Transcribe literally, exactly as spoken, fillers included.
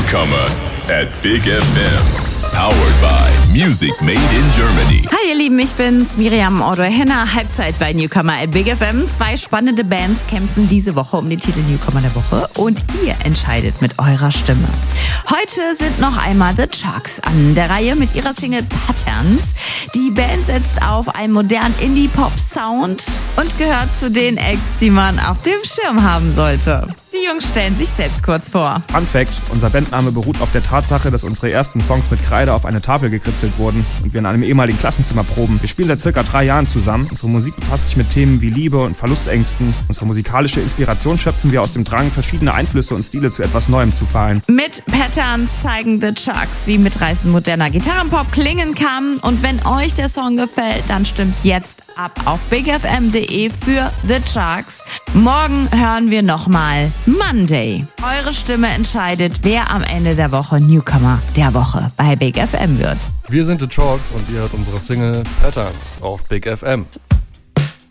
Newcomer at Big F M. Powered by Music Made in Germany. Hi ihr Lieben, ich bin's, Miriam Odor-Henner, Halbzeit bei Newcomer at Big F M. Zwei spannende Bands kämpfen diese Woche um den Titel Newcomer der Woche und ihr entscheidet mit eurer Stimme. Heute sind noch einmal The Chucks an der Reihe mit ihrer Single Patterns. Die Band setzt auf einen modernen Indie-Pop-Sound und gehört zu den Acts, die man auf dem Schirm haben sollte. Die Jungs stellen sich selbst kurz vor. Fun Fact: Unser Bandname beruht auf der Tatsache, dass unsere ersten Songs mit Kreide auf eine Tafel gekritzelt wurden und wir in einem ehemaligen Klassenzimmer proben. Wir spielen seit circa drei Jahren zusammen. Unsere Musik befasst sich mit Themen wie Liebe und Verlustängsten. Unsere musikalische Inspiration schöpfen wir aus dem Drang, verschiedene Einflüsse und Stile zu etwas Neuem zu vereinen. Mit Patterns zeigen The Chucks, wie mitreißend moderner Gitarrenpop klingen kann. Und wenn euch der Song gefällt, dann stimmt jetzt ab auf big f m punkt d e für The Chucks. Morgen hören wir nochmal Monday. Eure Stimme entscheidet, wer am Ende der Woche Newcomer der Woche bei Big F M wird. Wir sind The Chalks und ihr hört unsere Single Patterns auf Big F M.